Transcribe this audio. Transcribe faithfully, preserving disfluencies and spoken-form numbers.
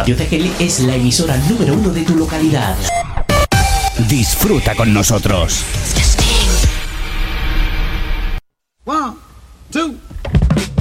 Radio Cegel es la emisora número uno de tu localidad. Disfruta con nosotros.